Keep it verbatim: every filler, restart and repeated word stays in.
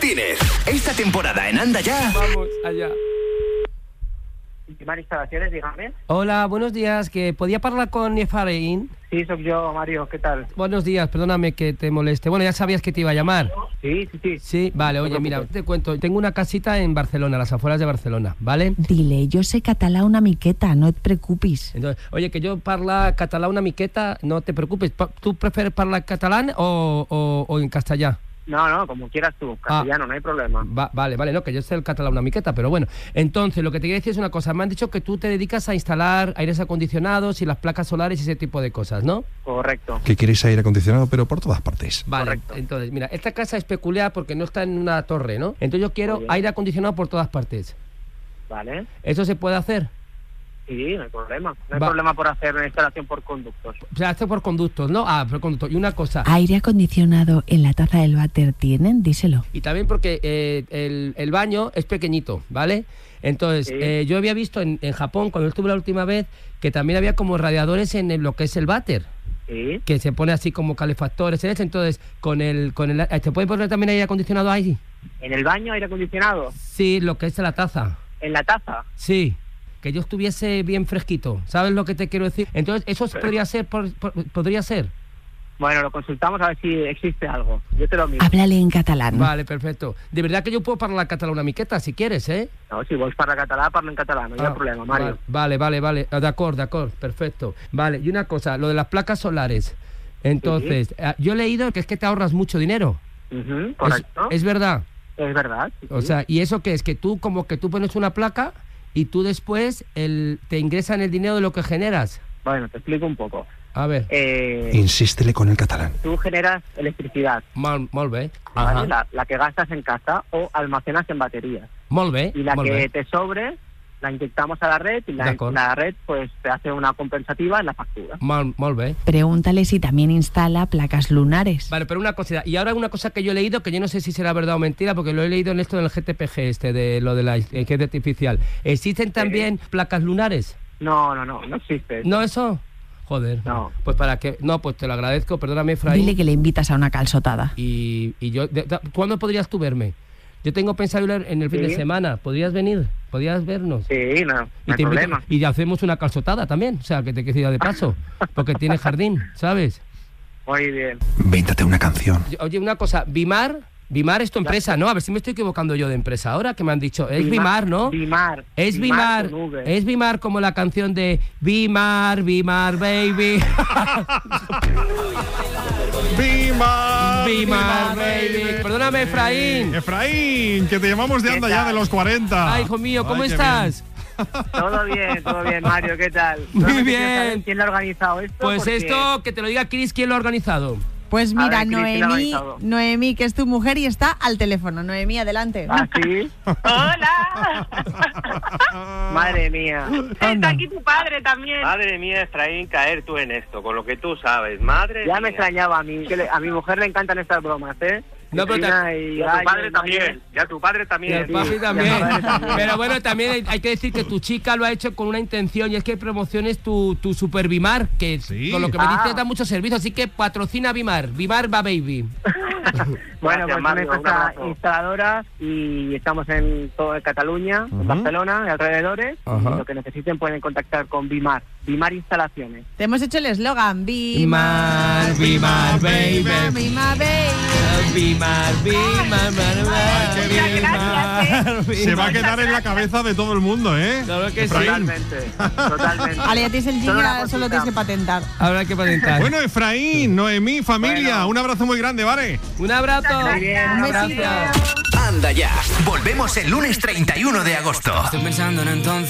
Martínez. Esta temporada en Anda Ya. Vamos allá. Mar Instalaciones, dígame. Hola, buenos días, que podía hablar con Efraín. Sí, soy yo, Mario, ¿qué tal? Buenos días, perdóname que te moleste. Bueno, ya sabías que te iba a llamar. Sí, sí, sí. Sí, vale, oye, mira, te cuento. Tengo una casita en Barcelona, a las afueras de Barcelona, ¿vale? Dile, yo sé català una miqueta, no et preocupis. Entonces, oye, que yo parla català una miqueta, no te preocupes. Pa- ¿Tú prefieres hablar catalán o, o, o en castellano? No, no, como quieras tú, castellano, ah, no hay problema. Va, vale, vale, no, que yo sé el catalán una miqueta, pero bueno. Entonces, lo que te quiero decir es una cosa. Me han dicho que tú te dedicas a instalar aires acondicionados y las placas solares y ese tipo de cosas, ¿no? Correcto. Que queréis aire acondicionado, pero por todas partes. Vale, Correcto. Entonces, mira, esta casa es peculiar porque no está en una torre, ¿no? Entonces yo quiero aire acondicionado por todas partes. Vale. ¿Eso se puede hacer? Sí, no hay problema. No hay Va. problema por hacer una instalación por conductos. O sea, esto por conductos, ¿no? Ah, por conductos. Y una cosa. ¿Aire acondicionado en la taza del váter tienen? Díselo. Y también porque eh, el, el baño es pequeñito, ¿vale? Entonces, Sí. eh, yo había visto en, en Japón, cuando estuve la última vez, que también había como radiadores en el- lo que es el váter, Sí. que se pone así como calefactores, ¿eh? Entonces, con el, con el, ¿te puede poner también aire acondicionado ahí? ¿En el baño aire acondicionado? Sí, lo que es la taza. ¿En la taza? Sí, que yo estuviese bien fresquito. ¿Sabes lo que te quiero decir? Entonces, ¿eso podría ser? Por, por- ¿Podría ser? Bueno, lo consultamos a ver si existe algo. Yo te lo miro. Háblale en catalán. Vale, perfecto. De verdad que yo puedo hablar catalán una miqueta, si quieres, ¿eh? No, si vols parlar català, parla en català, no hi ha Ah, problema, Mario. Vale, vale, vale. Ah, de acuerdo, de acuerdo, perfecto. Vale, y una cosa, lo de las placas solares. Entonces, ah, yo he leído que es que te ahorras mucho dinero. Ujú, ¿Es, correcto. es verdad? Es verdad. Sí, O sí. sea, ¿y eso qué es? Que tú como que tú pones una placa y tú después el, te ingresan el dinero de lo que generas. Bueno, te explico un poco. A ver, Eh, Insístele con el catalán. tú generas electricidad, molt, molt bé. ¿vale? Ajá. La, la que gastas en casa o almacenas en baterías. Molt bé, Y la molt que bé. te sobre, la inyectamos a la red y la, D'acord. la red pues te hace una compensativa en la factura. Molt, molt bé. Pregúntale si también instala placas lunares. Vale, pero una cosa, y ahora una cosa que yo he leído, que yo no sé si será verdad o mentira, porque lo he leído en esto del G T P G, este, de lo de la inteligencia artificial. ¿Existen también placas lunares? No, no, no, no existe. ¿No eso? Joder. No. Pues para que, no, pues te lo agradezco, perdóname, Efraín. Dile que le invitas a una calzotada. Y, y yo, de- de- ¿cuándo podrías tú verme? Yo tengo pensado ir en el fin Sí. de semana. ¿Podrías venir? ¿Podrías vernos? Sí, no, no Y hay te invito- problema. y hacemos una calzotada también, o sea, que te quede de paso, porque tiene jardín, ¿sabes? Muy bien. Véntate una canción. Oye, una cosa, Bimar, Bimar es tu empresa, ¿no? A ver si me estoy equivocando yo de empresa ahora, que me han dicho, es Bimar, ¿no? Bimar. Es Bimar, con V. es Bimar como la canción de Bimar, Bimar, baby. ¡Viva! Bimar, baby. Perdóname, Efraín. Efraín, que te llamamos de ¿Qué Anda Ya tal? de los cuarenta. Ay, hijo mío, ¿cómo Ay, qué estás? Todo bien, todo bien, Mario, ¿qué tal? Muy Solamente bien. quiero saber ¿Quién le ha organizado esto? Pues Porque- esto, que te lo diga Chris, ¿quién lo ha organizado? Pues A mira, ver, Cris, ¿quién lo ha Noemí, organizado? Noemí, que es tu mujer y está al teléfono. Noemí, adelante. ¿Ah, sí? ¡Hola! Madre mía. Está aquí tu padre también. Madre mía, Efraín, caer tú en esto, con lo que tú sabes. Madre Ya mía. me extrañaba a mí, que le- a mi mujer le encantan estas bromas, ¿eh? No, pero Cristina te- y Y a Gallo, tu padre y también. Mario. Y a tu padre Y el también. papi Sí, también. y el padre también. Pero bueno, también hay, hay que decir que tu chica lo ha hecho con una intención y es que promociones tu, tu Super Bimar, que Sí. con lo que me Ah. dices da mucho servicio, así que patrocina Bimar, Bimar va baby. Bueno, Gracias, pues una Mario, un empresa abrazo. instaladora y estamos en toda Cataluña, en Barcelona y alrededores. Ajá. Y lo que necesiten pueden contactar con Bimar, Bimar Instalaciones. Te hemos hecho el eslogan. Bimar, Bimar, baby. Bimar, baby. Bimar, Bimar, Bimar, qué bien. Bimar, Se va a quedar en la cabeza de todo el mundo, ¿eh? Claro que sí. Efraín. Totalmente, totalmente. Vale, ya tienes el Solo una jingle, solo cosita. tienes que patentar. Habrá que patentar. Bueno, Efraín, Noemí, familia, Bueno. un abrazo muy grande, ¿vale? Un abrazo. Muy bien, Un un abrazo. besito. Anda Ya. Volvemos el lunes treinta y uno de agosto. Estoy pensando en entonces.